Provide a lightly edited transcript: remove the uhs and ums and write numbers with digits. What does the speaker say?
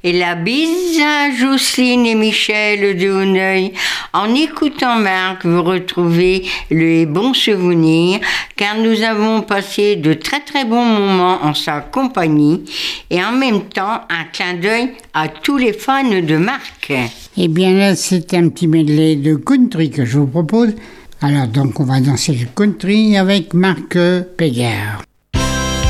Et la bise à Jocelyne et Michel de Honneuil. En écoutant Marc, vous retrouvez les bons souvenirs, car nous avons passé de très très bons moments en sa compagnie, et en même temps un clin d'œil à tous les fans de Marc. Eh bien là, c'est un petit medley de country que je vous propose. Alors donc on va danser le country avec Marc Pégard.